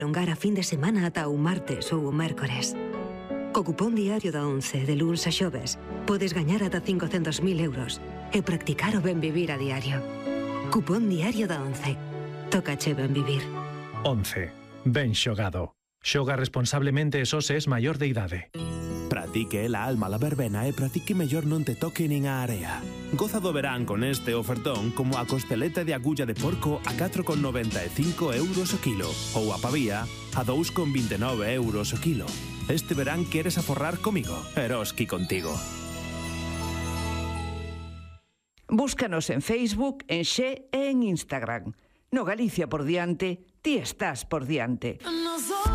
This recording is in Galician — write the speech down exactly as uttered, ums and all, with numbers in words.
prolongar a fin de semana ata o martes ou o mércores. Co cupón diario da once de luns a xoves podes gañar ata cincocentos mil euros e practicar o ben vivir a diario. Cupón diario da once. Tócache ben vivir. once. Ben xogado. Xoga responsablemente e só se es maior de idade. Pratique la alma la verbena e pratique mellor non te toque nin a area. Goza do verán con este ofertón como a costeleta de agulla de porco a catro con noventa e cinco euros o kilo ou a pavía a dous con vinte e nove euros o kilo. Este verán queres aforrar comigo, Eroski contigo. Búscanos en Facebook, en Xe e en Instagram. No Galicia por diante, ti estás por diante.